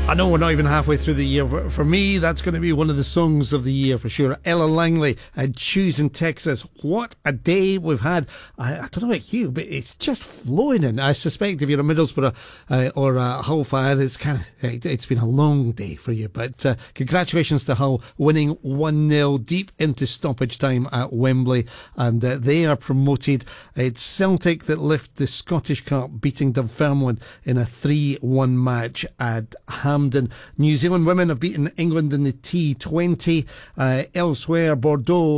I know we're not even halfway through the year, but for me, that's going to be one of the songs of the year for sure. Ella Langley and Choosing Texas. What a day we've had. I don't know about you, but it's just flowing in. I suspect if you're a Middlesbrough or a Hull fan, it's been a long day for you. But congratulations to Hull winning 1-0 deep into stoppage time at Wembley, and they are promoted. It's Celtic that lift the Scottish Cup, beating Dunfermline in a 3-1 match at Hampden. New Zealand women have beaten England in the T20. Elsewhere, Bordeaux